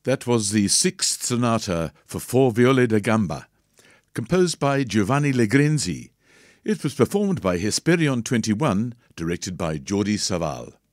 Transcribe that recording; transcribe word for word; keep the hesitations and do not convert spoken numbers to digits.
That was the Sixth Sonata for four viole da gamba, composed by Giovanni Legrenzi. It was performed by Hesperion twenty-one, directed by Jordi Savall.